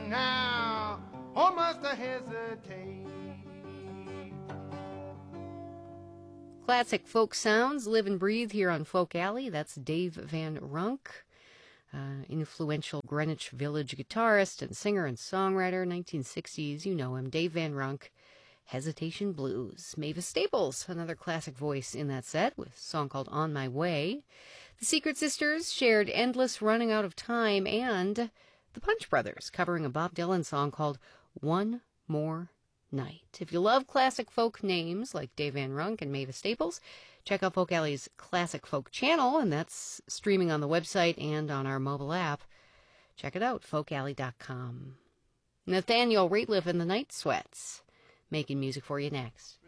now, or must I hesitate? Classic folk sounds live and breathe here on Folk Alley. That's Dave Van Runk, influential Greenwich Village guitarist and singer and songwriter, 1960s. You know him, Dave Van Runk. Hesitation Blues. Mavis Staples, another classic voice in that set, with a song called On My Way. The Secret Sisters shared Endless Running Out of Time, and the Punch Brothers covering a Bob Dylan song called One More Night. If you love classic folk names like Dave Van Runk and Mavis Staples, check out Folk Alley's Classic Folk channel, and that's streaming on the website and on our mobile app. Check it out, folkalley.com. Nathaniel Rateliff and the Night Sweats, making music for you next.